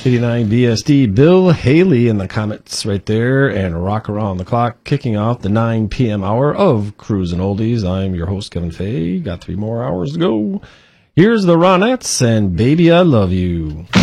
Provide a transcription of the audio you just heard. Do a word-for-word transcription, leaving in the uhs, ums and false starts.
eighty-nine B S D, Bill Haley in the comments right there, and Rock Around the Clock, kicking off the nine p.m. hour of Cruisin' Oldies. I'm your host, Kevin Fay. Got three more hours to go. Here's the Ronettes and Baby I Love You.